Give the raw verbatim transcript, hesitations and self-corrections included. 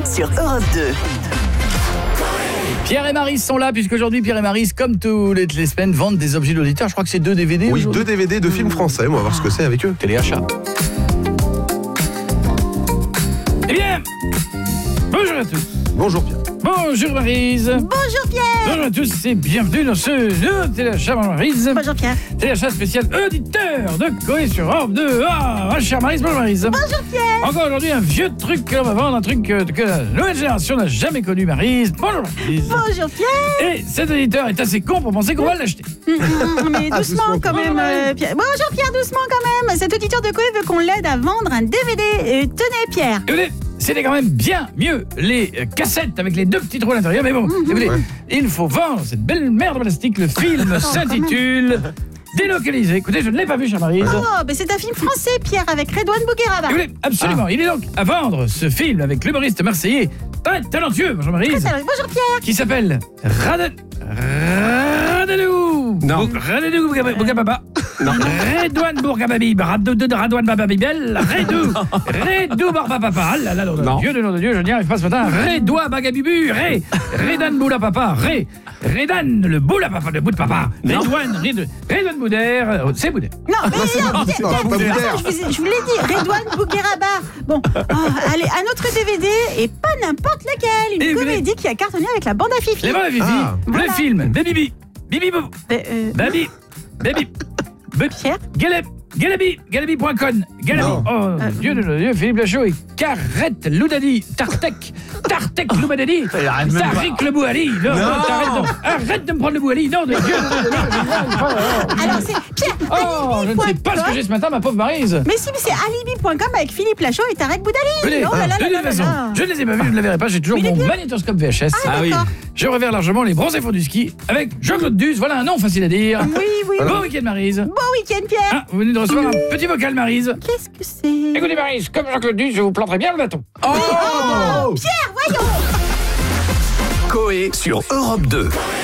sur Europe deux. Pierre et Maryse sont là, puisqu'aujourd'hui Pierre et Maryse, comme tous les, les semaines, vendent des objets d'auditeurs. Je crois que c'est deux D V D. Oui, deux D V D de films français. On va voir ce que c'est avec eux. Téléachat. Eh bien, bonjour à tous. Bonjour Pierre. Bonjour Maryse. Bonjour Pierre. Bonjour à tous et bienvenue dans ce nouveau Téléachat Maryse. Bonjour Pierre. Téléachat spécial auditeur de Coé sur Europe deux. Ah, ma chère Maryse, bonjour Maryse. Bonjour Pierre. Encore aujourd'hui un vieux truc que l'on va vendre, un truc que, que la nouvelle génération n'a jamais connu, Maryse. Bonjour Maryse. Bonjour Pierre. Et cet auditeur est assez con pour penser qu'on va l'acheter. Mais doucement quand même euh, Pierre. Bonjour Pierre, doucement quand même. Cet auditeur de Coé veut qu'on l'aide à vendre un D V D. Et tenez Pierre. Écoutez, c'était quand même bien mieux les euh, cassettes avec les deux petits trous à l'intérieur, mais bon, mmh, écoutez, ouais. il faut vendre cette belle merde de plastique. Le film s'intitule Délocalisé. Écoutez, je ne l'ai pas vu, chère Maryse. Oh, mais c'est un film français, Pierre, avec Redouane Bougueraba. Écoutez, absolument. Ah. Il est donc à vendre, ce film, avec l'humoriste marseillais très talentueux, bonjour Maryse. Très bonjour Pierre. Qui s'appelle Rad... Radadou. Non. Radadou Bougababa. Non. Redouane Bourgababib. Radouane Bababibel. Redou. Redou Barbapapa. Ah là là, nom de Dieu, de nom de Dieu, je n'y arrive pas ce matin. Redoua Bagabibu. Ré. Redan Boula Papa. Ré. Redan le Boula Papa, le bout de papa. Redouane. Redouane Boudère. C'est Boudère. Non, mais non, c'est pas Boudère. Je vous l'ai dit. Redouane Bougueraba. Bon, oh, allez, un autre D V D et pas n'importe lequel. Une et comédie qui a cartonné avec la bande à Fifi. Les bandes à Fifi. Ah. Le voilà. film Baby Bibi Bou. Euh, Baby. Baby. Pierre. Galeb. Galabi, Galabi point com, Galabi. Non. Oh, euh, Dieu de Dieu, Philippe Lachaud et Carrette Loudadi, Tartek, Tartek Loudadi, Tariq le Bouali. Non, non, non. Arrête de me prendre le Bouali. Non, de Dieu. Alors, c'est Pierre. Oh, je ne sais pas ce que j'ai ce matin, ma pauvre Maryse. Mais si, mais c'est alibi point com avec Philippe Lachaud et Tarek Boudali. Venez, oh, là, là, de toute façon, je ne les ai pas vus, je ne les verrai pas. J'ai toujours mon magnétoscope V H S. Ah, ah oui. Je reverrai largement les bronzés fonds du ski avec Jean-Claude Duss. Voilà un nom facile à dire. Oui, oui. Bon week-end, Maryse. Bon week-end, Pierre. Ah, vous venez de recevoir un petit vocal, Maryse. Qu'est-ce que c'est? Écoutez, Maryse, comme Jean-Claude Duss, je vous planterai bien le bâton. Oh, oh Pierre, voyons. Coé sur Europe deux.